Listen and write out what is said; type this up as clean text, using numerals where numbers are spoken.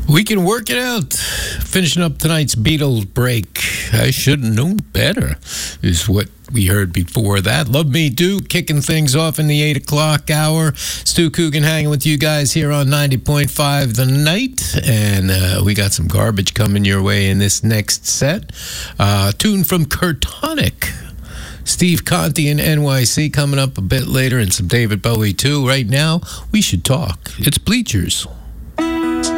We can work it out. Finishing up tonight's Beatles break. I should have known better, is what we heard before that. Love Me Do, kicking things off in the 8 o'clock hour. Stu Coogan hanging with you guys here on 90.5 The Night. And we got some garbage coming your way in this next set. Tune from Kurtonic. Steve Conti and NYC coming up a bit later, and some David Bowie too. Right now, we should talk. It's Bleachers.